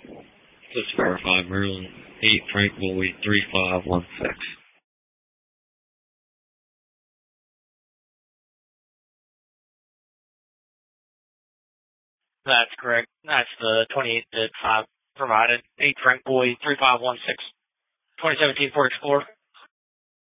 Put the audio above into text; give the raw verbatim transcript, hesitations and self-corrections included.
Just verify, Maryland eight, Frank Bowie three five one six. That's correct. That's the twenty-eight that I provided. eight Frank Boy three five one six. twenty seventeen Ford Explorer.